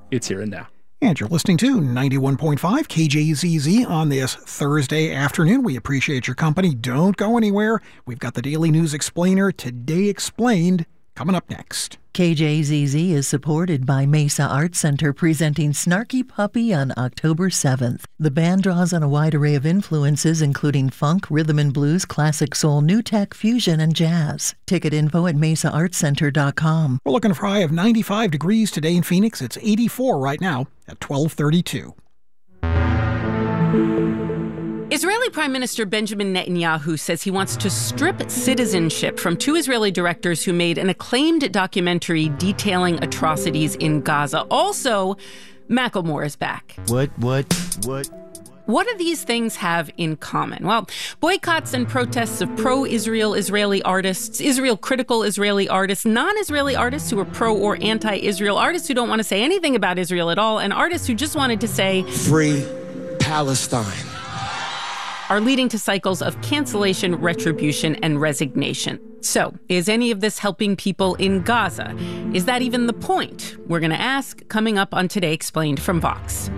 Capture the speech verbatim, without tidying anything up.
It's Here and Now. And you're listening to ninety-one point five K J Z Z on this Thursday afternoon. We appreciate your company. Don't go anywhere. We've got the Daily News Explainer, Today Explained, coming up next. K J Z Z is supported by Mesa Arts Center, presenting Snarky Puppy on October seventh. The band draws on a wide array of influences, including funk, rhythm and blues, classic soul, new tech, fusion, and jazz. Ticket info at mesa arts center dot com. We're looking for a high of ninety-five degrees today in Phoenix. It's eighty-four right now at twelve thirty-two. Israeli Prime Minister Benjamin Netanyahu says he wants to strip citizenship from two Israeli directors who made an acclaimed documentary detailing atrocities in Gaza. Also, Macklemore is back. What, what, what? What do these things have in common? Well, boycotts and protests of pro-Israel Israeli artists, Israel-critical Israeli artists, non-Israeli artists who are pro or anti-Israel, artists who don't want to say anything about Israel at all, and artists who just wanted to say, "Free Palestine," are leading to cycles of cancellation, retribution, and resignation. So, is any of this helping people in Gaza? Is that even the point? We're going to ask coming up on Today Explained from Vox.